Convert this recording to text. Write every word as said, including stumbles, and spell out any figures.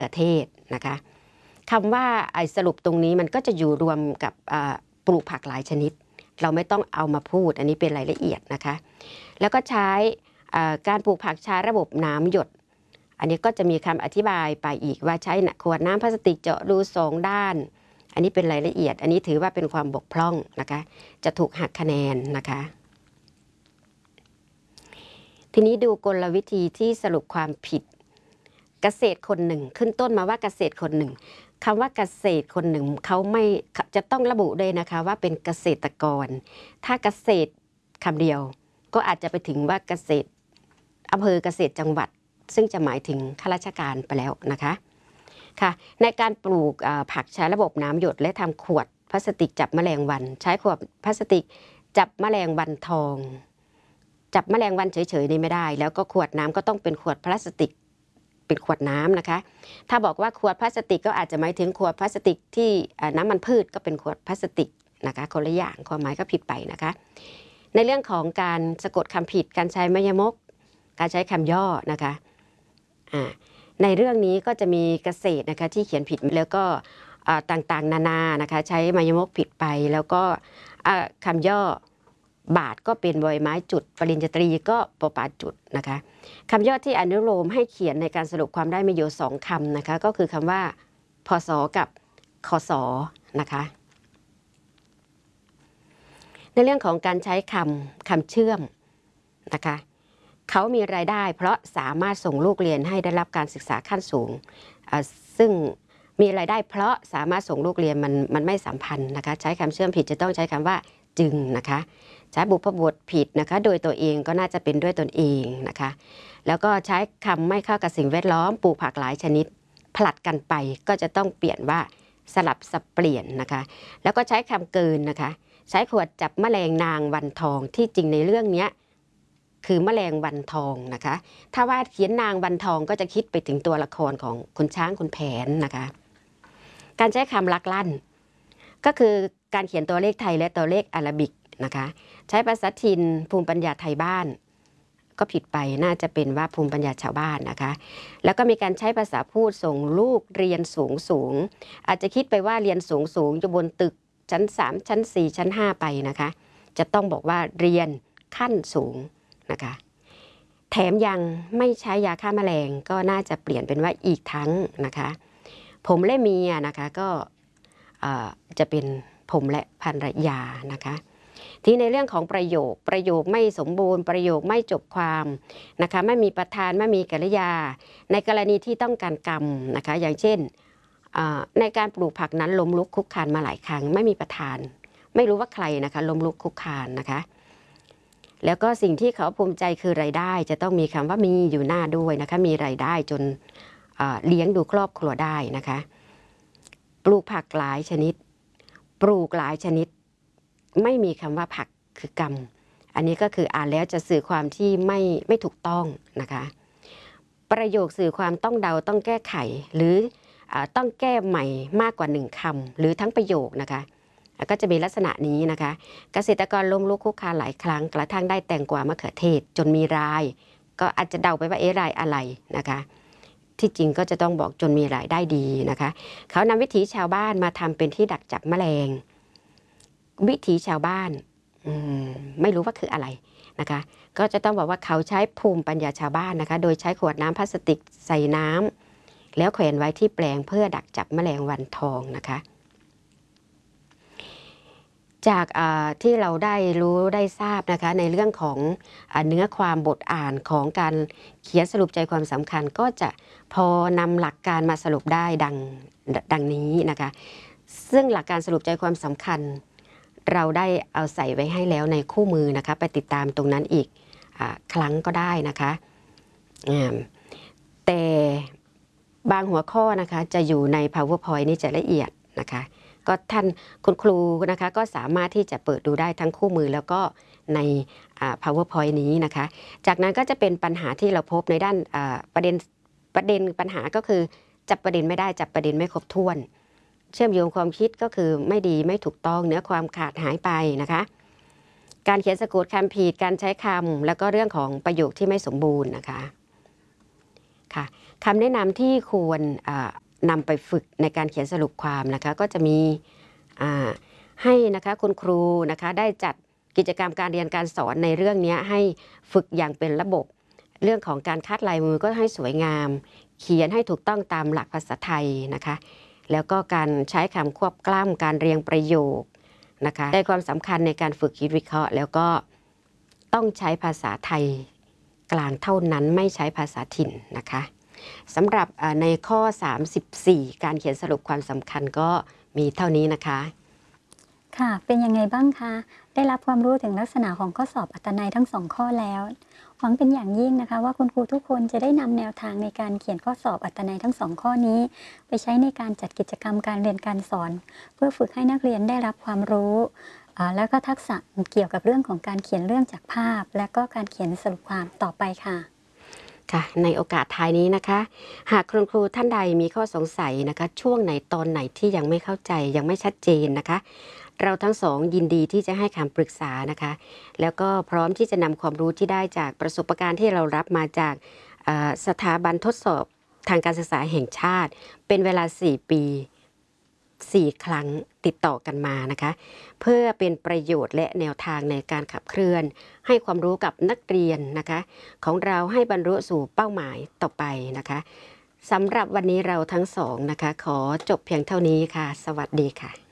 ขือเทศนะคะคำว่าไอ้สรุปตรงนี้มันก็จะอยู่รวมกับปลูกผักหลายชนิดเราไม่ต้องเอามาพูดอันนี้เป็นรายละเอียดนะคะแล้วก็ใช้การปลูกผักใช้ระบบน้ำหยดอันนี้ก็จะมีคำอธิบายไปอีกว่าใช้ขวดน้ำพลาสติกเจาะรูสองด้านอันนี้เป็นรายละเอียดอันนี้ถือว่าเป็นความบกพร่องนะคะจะถูกหักคะแนนนะคะทีนี้ดูกลวิธีที่สรุปความผิดเกษตรคนหนึ่งขึ้นต้นมาว่าเกษตรคนหนึ่งคำว่าเกษตรคนหนึ่งเขาไม่จะต้องระบุเลยนะคะว่าเป็นเกษตรกรถ้าเกษตรคำเดียวก็อาจจะไปถึงว่าเกษตรอำเภอเกษตรจังหวัดซึ่งจะหมายถึงข้าราชการไปแล้วนะคะค่ะในการปลูกผักใช้ระบบน้ำหยดและทำขวดพลาสติกจับแมลงวันใช้ขวดพลาสติกจับแมลงวันทองจับแมลงวันเฉยๆนี่ไม่ได้แล้วก็ขวดน้ำก็ต้องเป็นขวดพลาสติกเป็นขวดน้ำนะคะถ้าบอกว่าขวดพลาสติกก็อาจจะหมายถึงขวดพลาสติกที่น้ำมันพืชก็เป็นขวดพลาสติกนะคะคนละอย่างความหมายก็ผิดไปนะคะในเรื่องของการสะกดคำผิดการใช้มยมกการใช้คำย่อนะคะในเรื่องนี้ก็จะมีเกษตรนะคะที่เขียนผิดแล้วก็ต่างๆนานานะคะใช้มยมกผิดไปแล้วก็คำย่อบาทก็เป็นบอยไม้จุดปริญญาตรีก็ปปาจุดนะคะคำย่อที่อนุโลมให้เขียนในการสรุปความได้มีอยู่สองคำนะคะก็คือคำว่าพศกับคศนะคะในเรื่องของการใช้คำคำเชื่อมนะคะเขามีรายได้เพราะสามารถส่งลูกเรียนให้ได้รับการศึกษาขั้นสูงซึ่งมีรายได้เพราะสามารถส่งลูกเรียนมันมันไม่สัมพันธ์นะคะใช้คำเชื่อมผิดจะต้องใช้คำว่าจึงนะคะใช้บุพบทผิดนะคะโดยตัวเองก็น่าจะเป็นด้วยตนเองนะคะแล้วก็ใช้คำไม่เข้ากับสิ่งแวดล้อมปลูกผักหลายชนิดผลัดกันไปก็จะต้องเปลี่ยนว่าสลับสับเปลี่ยนนะคะแล้วก็ใช้คำเกินนะคะใช้ขวดจับแมลงนางวันทองที่จริงในเรื่องนี้คือแมลงวันทองนะคะถ้าว่าเขียนนางวันทองก็จะคิดไปถึงตัวละครของคุณช้างคุณแผนนะคะการใช้คำลักลั่นก็คือการเขียนตัวเลขไทยและตัวเลขอาราบิกนะคะใช้ภาษาถิ่นภูมิปัญญาไทยบ้านก็ผิดไปน่าจะเป็นว่าภูมิปัญญาชาวบ้านนะคะแล้วก็มีการใช้ภาษาพูดส่งลูกเรียนสูงสูงอาจจะคิดไปว่าเรียนสูงสูงอยู่บนตึกชั้นสามชั้นสี่ชั้นห้าไปนะคะจะต้องบอกว่าเรียนขั้นสูงนะคะแถมยังไม่ใช้ยาฆ่าแมลงก็น่าจะเปลี่ยนเป็นว่าอีกทั้งนะคะผมและเมียนะคะก็จะเป็นผมและภรรยานะคะที่ในเรื่องของประโยคประโยคไม่สมบูรณ์ประโยคไม่จบความนะคะไม่มีประธานไม่มีกริยาในกรณีที่ต้องการกรรมนะคะอย่างเช่นในการปลูกผักนั้นล้มลุกคุกคานมาหลายครั้งไม่มีประธานไม่รู้ว่าใครนะคะล้มลุกคุกคานนะคะแล้วก็สิ่งที่เขาภูมิใจคือรายได้จะต้องมีคำว่ามีอยู่หน้าด้วยนะคะมีรายได้จนเลี้ยงดูครอบครัวได้นะคะปลูกผักหลายชนิดปลูกหลายชนิดไม่มีคำว่าผักคือกรรมอันนี้ก็คืออ่านแล้วจะสื่อความที่ไม่ไม่ถูกต้องนะคะประโยคสื่อความต้องเดาต้องแก้ไขหรือต้องแก้ใหม่มากกว่าหนึ่งคำหรือทั้งประโยคนะคะก็จะมีลักษณะนี้นะคะเกษตรกรล้มลุกคุกคานหลายครั้งกระทั่งได้แตงกวามะเขือเทศจนมีรายก็อาจจะเดาไปว่าเอ๊ะรายอะไรนะคะที่จริงก็จะต้องบอกจนมีรายได้ดีนะคะเขานำวิถีชาวบ้านมาทำเป็นที่ดักจับแมลงวิถีชาวบ้านไม่รู้ว่าคืออะไรนะคะก็จะต้องบอกว่าเขาใช้ภูมิปัญญาชาวบ้านนะคะโดยใช้ขวดน้ำพลาสติกใส่น้ำแล้วแขวนไว้ที่แปลงเพื่อดักจับแมลงวันทองนะคะจากที่เราได้รู้ได้ทราบนะคะในเรื่องของเนื้อความบทอ่านของการเขียนสรุปใจความสำคัญก็จะพอนำหลักการมาสรุปได้ดังดังนี้นะคะซึ่งหลักการสรุปใจความสำคัญเราได้เอาใส่ไว้ให้แล้วในคู่มือนะคะไปติดตามตรงนั้นอีกอครั้งก็ได้นะคะแต่บางหัวข้อนะคะจะอยู่ใน PowerPoint นี่จะละเอียดนะคะก็ท่านคุณครูนะคะก็สามารถที่จะเปิดดูได้ทั้งคู่มือแล้วก็ใน PowerPoint นี้นะคะจากนั้นก็จะเป็นปัญหาที่เราพบในด้านประเด็นประเด็นปัญหาก็คือจับประเด็นไม่ได้จับประเด็นไม่ครบถ้วนเชื่อมโยงความคิดก็คือไม่ดีไม่ถูกต้องเนื้อความขาดหายไปนะคะการเขียนสะกดคำผิดการใช้คำแล้วก็เรื่องของประโยคที่ไม่สมบูรณ์นะคะค่ะคำแนะนำที่ควรนำไปฝึกในการเขียนสรุปความนะคะก็จะมีให้นะคะคุณครูนะคะได้จัดกิจกรรมการเรียนการสอนในเรื่องนี้ให้ฝึกอย่างเป็นระบบเรื่องของการคัดลายมือก็ให้สวยงามเขียนให้ถูกต้องตามหลักภาษาไทยนะคะแล้วก็การใช้คำควบกล้ำการเรียงประโยคนะคะได้ความสำคัญในการฝึกคิดวิเคราะห์แล้วก็ต้องใช้ภาษาไทยกลางเท่านั้นไม่ใช้ภาษาถิ่นนะคะสำหรับในข้อสามสิบสี่การเขียนสรุปความสำคัญก็มีเท่านี้นะคะค่ะเป็นยังไงบ้างคะได้รับความรู้ถึงลักษณะของข้อสอบอัตนัยทั้งสองข้อแล้วหวังเป็นอย่างยิ่งนะคะว่าคุณครูทุกคนจะได้นำแนวทางในการเขียนข้อสอบอัตนัยทั้งสองข้อนี้ไปใช้ในการจัดกิจกรรมการเรียนการสอนเพื่อฝึกให้นักเรียนได้รับความรู้แล้วก็ทักษะเกี่ยวกับเรื่องของการเขียนเรื่องจากภาพและก็การเขียนสรุปความต่อไปค่ะค่ะในโอกาสท้ายนี้นะคะหากคุณครูท่านใดมีข้อสงสัยนะคะช่วงไหนตอนไหนที่ยังไม่เข้าใจยังไม่ชัดเจนนะคะเราทั้งสองยินดีที่จะให้คำปรึกษานะคะแล้วก็พร้อมที่จะนำความรู้ที่ได้จากประสบการณ์ที่เรารับมาจากสถาบันทดสอบทางการศึกษาแห่งชาติเป็นเวลาสี่ปีสี่ครั้งติดต่อกันมานะคะเพื่อเป็นประโยชน์และแนวทางในการขับเคลื่อนให้ความรู้กับนักเรียนนะคะของเราให้บรรลุสู่เป้าหมายต่อไปนะคะสำหรับวันนี้เราทั้งสองนะคะขอจบเพียงเท่านี้ค่ะสวัสดีค่ะ